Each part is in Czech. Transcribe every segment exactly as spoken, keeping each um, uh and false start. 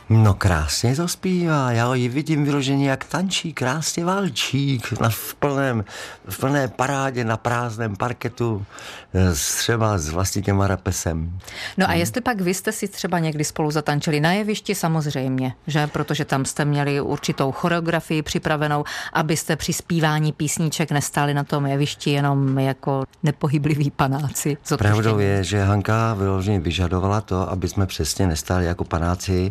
No krásně to zpívá, já ji vidím vyloženě jak tančí, krásně valčík, na, v, plném, v plné parádě na prázdném parketu, třeba s Vlastíkem Arapesem. No a jestli pak vy jste si třeba někdy spolu zatančili na jevišti, samozřejmě, že? Protože tam jste měli určitou choreografii připravenou, abyste při zpívání písniček nestáli na tom jevišti jenom jako nepohybliví panáci. Pravdou je, že Hanka vyloženě vyžadovala to, aby jsme přesně nestáli jako panáci,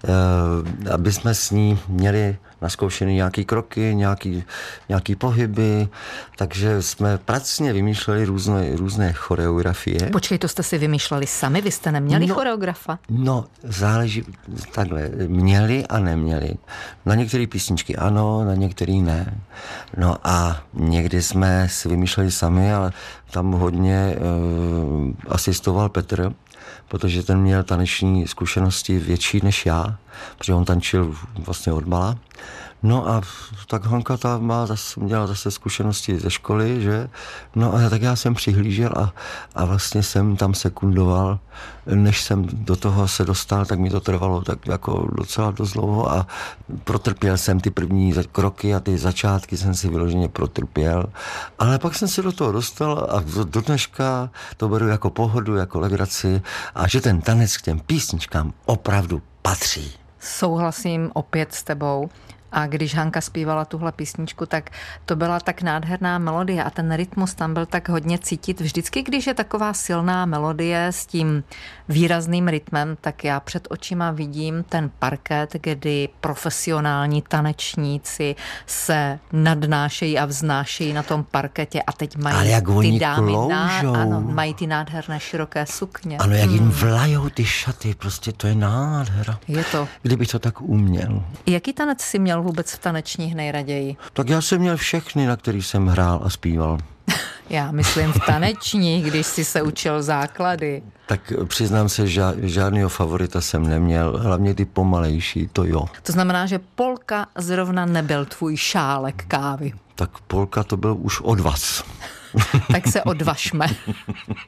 aby jsme s ní měli naskoušený nějaký kroky, nějaký, nějaký pohyby, takže jsme pracně vymýšleli různé, různé choreografie. Počkej, to jste si vymýšleli sami? Vy jste neměli no, choreografa? No, záleží takhle. Měli a neměli. Na některé písničky ano, na některé ne. No a někdy jsme si vymýšleli sami, ale tam hodně uh, asistoval Petr, protože ten měl taneční zkušenosti větší než já, protože on tančil vlastně odmala. No a tak Hanka ta má zase, měla zase zkušenosti ze školy, že? No a tak já jsem přihlížel a, a vlastně jsem tam sekundoval. Než jsem do toho se dostal, tak mi to trvalo tak jako docela dost dlouho a protrpěl jsem ty první kroky a ty začátky jsem si vyloženě protrpěl. Ale pak jsem se do toho dostal a do, do dneška to beru jako pohodu, jako legraci a že ten tanec k těm písničkám opravdu patří. Souhlasím opět s tebou. A když Hanka zpívala tuhle písničku, tak to byla tak nádherná melodie a ten rytmus tam byl tak hodně cítit. Vždycky, když je taková silná melodie s tím výrazným rytmem, tak já před očima vidím ten parket, kdy profesionální tanečníci se nadnášejí a vznášejí na tom parketě a teď mají ty dámy ná, ano, mají ty nádherné široké sukně. Ano, jak jim hmm. vlajou ty šaty, prostě to je nádhera. Je to. Kdyby to tak uměl. Jaký tanec si měl vůbec v tanečních nejraději? Tak já jsem měl všechny, na kterých jsem hrál a zpíval. Já myslím v tanečních, když jsi se učil základy. Tak přiznám se, že žádného favorita jsem neměl, hlavně ty pomalejší, to jo. To znamená, že polka zrovna nebyl tvůj šálek kávy. Tak polka to byl už odvaz. Tak se odvažme.